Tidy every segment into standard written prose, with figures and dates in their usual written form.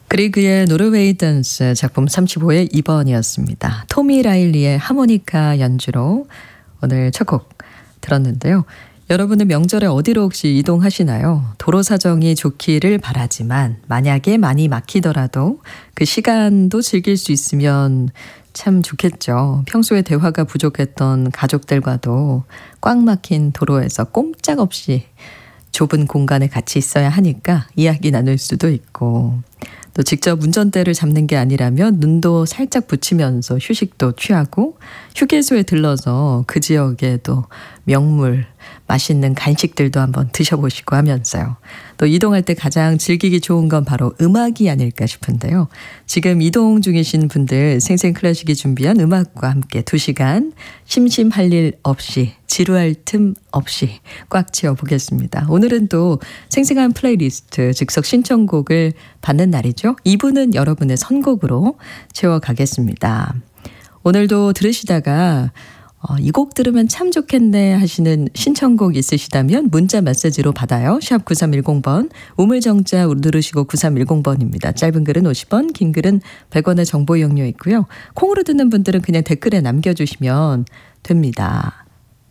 그리그의 노르웨이 댄스 작품 35의 2번이었습니다. 토미 라일리의 하모니카 연주로 오늘 첫 곡 들었는데요. 여러분은 명절에 어디로 혹시 이동하시나요? 도로 사정이 좋기를 바라지만 만약에 많이 막히더라도 그 시간도 즐길 수 있으면 참 좋겠죠. 평소에 대화가 부족했던 가족들과도 꽉 막힌 도로에서 꼼짝없이 좁은 공간에 같이 있어야 하니까 이야기 나눌 수도 있고 또 직접 운전대를 잡는 게 아니라면 눈도 살짝 붙이면서 휴식도 취하고 휴게소에 들러서 그 지역의 또 명물 맛있는 간식들도 한번 드셔보시고 하면서요. 또 이동할 때 가장 즐기기 좋은 건 바로 음악이 아닐까 싶은데요. 지금 이동 중이신 분들 생생클래식이 준비한 음악과 함께 2시간 심심할 일 없이 지루할 틈 없이 꽉 채워보겠습니다. 오늘은 또 생생한 플레이리스트 즉석 신청곡을 받는 날이죠. 2부는 여러분의 선곡으로 채워가겠습니다. 오늘도 들으시다가 이 곡 들으면 참 좋겠네 하시는 신청곡 있으시다면 문자 메시지로 받아요. 샵 9310번 우물정자 누르시고 9310번입니다. 짧은 글은 50원, 긴 글은 100원의 정보 이용료 있고요. 콩으로 듣는 분들은 그냥 댓글에 남겨주시면 됩니다.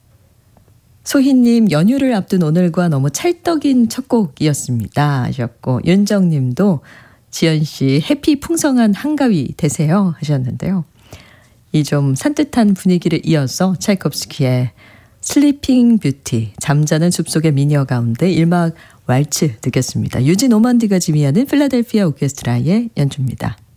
소희님 연휴를 앞둔 오늘과 너무 찰떡인 첫 곡이었습니다 하셨고 윤정님도 지연씨 해피 풍성한 한가위 되세요 하셨는데요. 이 좀 산뜻한 분위기를 이어서 차이콥스키의 슬리핑 뷰티 잠자는 숲속의 미녀 가운데 1막 왈츠 듣겠습니다. 유진 오만디가 지휘하는 필라델피아 오케스트라의 연주입니다.